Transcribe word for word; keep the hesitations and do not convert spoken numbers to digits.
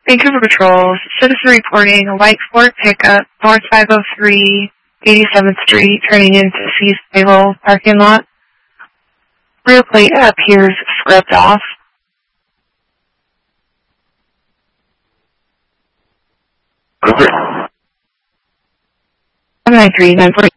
Vancouver Patrols, citizen reporting a white Ford pickup, North five oh three, eighty-seventh Street, turning into Seas Naval parking lot. Rear plate appears scrubbed off. seven nine three nine four